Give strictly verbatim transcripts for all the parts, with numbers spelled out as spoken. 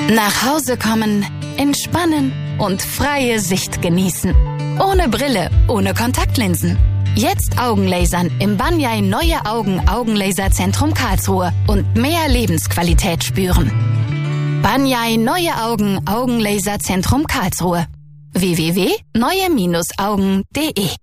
Nach Hause kommen, entspannen und freie Sicht genießen. Ohne Brille, ohne Kontaktlinsen. Jetzt Augenlasern im Banyai Neue Augen Augenlaserzentrum Karlsruhe und mehr Lebensqualität spüren. Banyai Neue Augen Augenlaserzentrum Karlsruhe. w w w punkt neue augen punkt de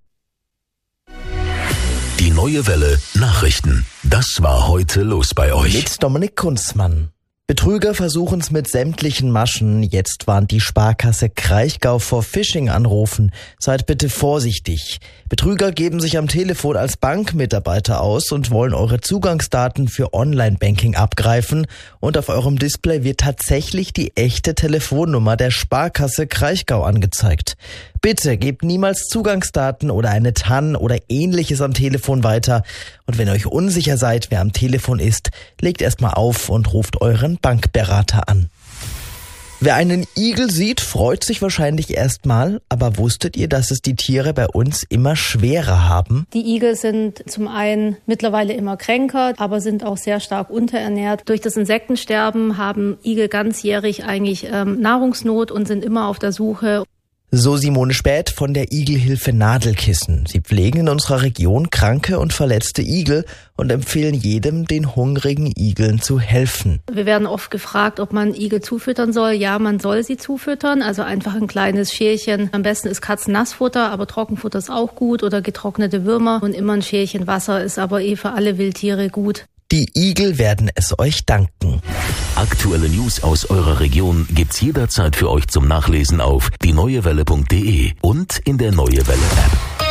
Die Neue Welle Nachrichten. Das war heute los bei euch. Mit Dominik Kunzmann. Betrüger versuchen es mit sämtlichen Maschen. Jetzt warnt die Sparkasse Kraichgau vor Phishing-Anrufen. Seid bitte vorsichtig. Betrüger geben sich am Telefon als Bankmitarbeiter aus und wollen eure Zugangsdaten für Online-Banking abgreifen. Und auf eurem Display wird tatsächlich die echte Telefonnummer der Sparkasse Kraichgau angezeigt. Bitte gebt niemals Zugangsdaten oder eine T A N oder ähnliches am Telefon weiter. Und wenn ihr euch unsicher seid, wer am Telefon ist, legt erstmal auf und ruft euren Bankberater an. Wer einen Igel sieht, freut sich wahrscheinlich erstmal, aber wusstet ihr, dass es die Tiere bei uns immer schwerer haben? Die Igel sind zum einen mittlerweile immer kränker, aber sind auch sehr stark unterernährt. Durch das Insektensterben haben Igel ganzjährig eigentlich ähm, Nahrungsnot und sind immer auf der Suche. So Simone Späth von der Igelhilfe Nadelkissen. Sie pflegen in unserer Region kranke und verletzte Igel und empfehlen jedem, den hungrigen Igeln zu helfen. Wir werden oft gefragt, ob man Igel zufüttern soll. Ja, man soll sie zufüttern, also einfach ein kleines Schälchen. Am besten ist Katzennassfutter, aber Trockenfutter ist auch gut oder getrocknete Würmer. Und immer ein Schälchen Wasser ist aber eh für alle Wildtiere gut. Die Igel werden es euch danken. Aktuelle News aus eurer Region gibt's jederzeit für euch zum Nachlesen auf die neue welle punkt de und in der Neue Welle App.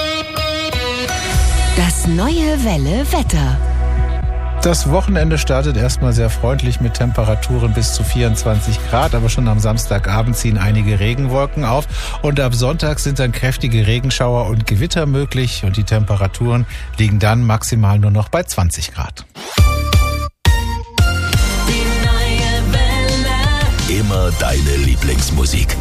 Das Neue Welle Wetter. Das Wochenende startet erstmal sehr freundlich mit Temperaturen bis zu vierundzwanzig Grad, aber schon am Samstagabend ziehen einige Regenwolken auf und ab Sonntag sind dann kräftige Regenschauer und Gewitter möglich und die Temperaturen liegen dann maximal nur noch bei zwanzig Grad. Immer deine Lieblingsmusik.